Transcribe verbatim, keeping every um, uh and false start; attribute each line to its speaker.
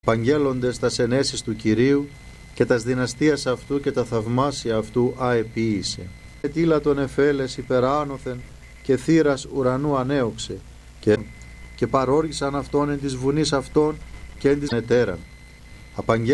Speaker 1: Απαγγέλλοντες τας ενέσεις του Κυρίου και τας δυναστείας αυτού και τα θαυμάσια αυτού αεποίησε. Ετήλα τον εφέλες υπεράνωθεν και θύρας ουρανού ανέωξε και, και παρόργησαν αυτόν εν της βουνής αυτών και εν της μετέραν.